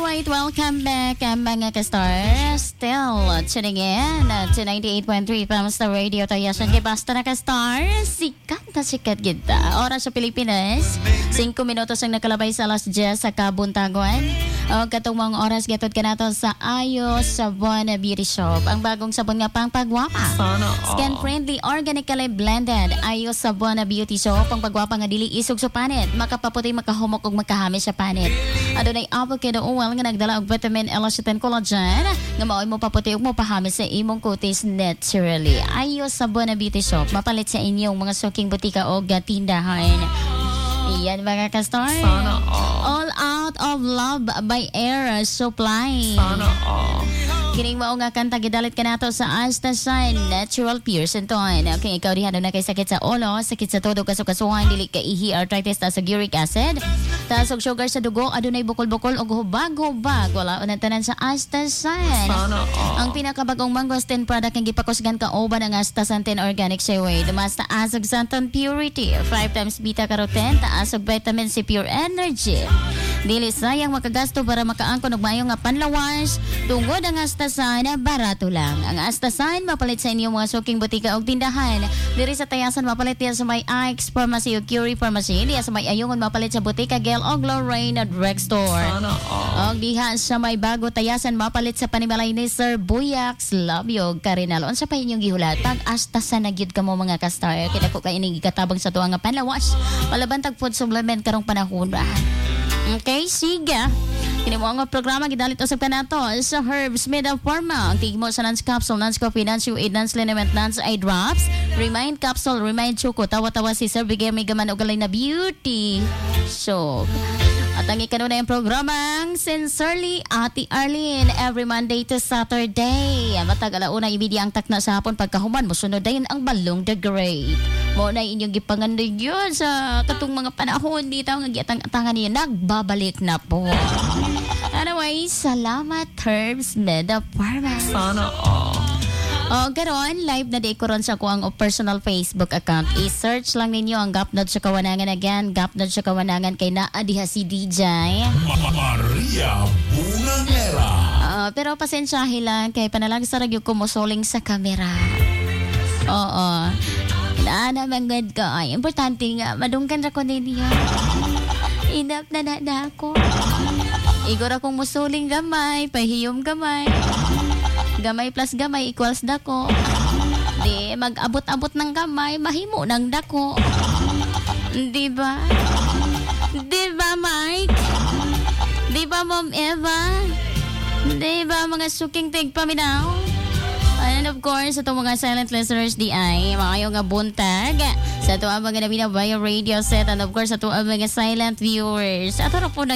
Alright, welcome back mga ka-stars. Still tuning in to 98.3 Pamasta Radio Tayasan kay Basta na ka-stars. Sikat na sikat kita. Oras sa Pilipinas, 5 minutos ang nakalabay sa alas 10 sa Kabuntagon. O katong mga oras gatod ka nato sa Ayo Sabon Beauty Shop. Ang bagong sabon nga pang pagwapa. Skin-friendly, organically blended. Ayo Sabon Beauty Shop. Ang pagwapa nga dili isog sa panit. Makapaputi, makahumok ug makahamis sa panit. Adunay avocado oil nga nagdala og vitamin, elastin, collagen nga maoy mo paputi ug mo pahamis sa imong kutis naturally. Ayo Sabon Beauty Shop. Mapalit sa inyong mga suking butika o tindahan. Iyan mga ka-star. All Out of Love by Air Supply. Kining mao nga kanta gidalit ka nato sa Astasan Natural Pure Senton. Okay, ikaw diha na kay sakit sa ulo, sakit sa todo, kasukasuhan, dili ka ihi, arthritis, taas og uric acid, taas og sugar sa dugo, adunay bukol-bukol og hubag-hubag, wala unan tanan sa Astasan. Ang pinakabagong mango stem product nga gipakusgan ka uban ang Astasan 10 Organic Shea Way. Dumas taas og santon purity, 5 times beta carotene, taas og vitamin C Pure Energy. Dili sayang makagasto para makaangkon og maayo nga panlawas tungod ang Astasan barato lang. Ang Astasan mapalit sa inyong mga suking butika og tindahan. Diri sa Tayasan mapalit diya sa may Ike's Pharmacy o Curie Pharmacy. Diya sa may Ayungon mapalit sa Butika Gel og Lorraine Drugstore. Og diha sa may Bago Tayasan mapalit sa Panimalay ni Sir Buyax Labyog Karinal. Unsa pa inyong gihulat? Pag Astasan na gyud kamo mga ka-star. Kita ko kay ini katabang sa tuwa nga panlawas. Palabantag food supplement karong panahon ba. Okay, sige. Kini mo ang programa gidalit usab kanato sa Herbs Made of Pharma. Ang tigmo sa Nance Capsule, Nance Coffee, Nance U8, Nance Liniment, Nance Eye Drops, Remind Capsule, Remind Choco, tawa-tawa si Sir Bigay may gaman og na beauty. So, at ang ikanuna yung programang Sincerely Ate Arlene every Monday to Saturday. Matag alauna ibidi ang takna sa hapon pagkahuman mo sunod dayon ang Balong the Great. Mo na inyong gipangandig yun sa katong mga panahon dito nga giatang-atangan niya nagbabalik na po. Anyway, salamat Herbs Made of Pharma. Sana karon live na di ko ron sa kuang personal Facebook account. I-search lang ninyo ang Gapnod sa Kawanangan again. Gapnod sa Kawanangan kay naa diha si DJ Maria Bungangera. Pero pasensyahe lang kay panalag sa ragyo ko musuling sa kamera. Oo. Naana mangad ko. Ay, importante nga madungkan ra ko ninyo. Inap na ako. Igor akong musuling gamay, pahiyom gamay. Gamay plus gamay equals dako. Di mag-abot-abot ng gamay, mahimo ng dako. Di ba? Di ba, Mike? Di ba, Mom Eva? Di ba, mga suking tigpaminaw? And of course, sa itong mga silent listeners di ay mga nga buntag sa ito ang mga nabinabayo radio set and of course sa ito ang mga silent viewers. At ano po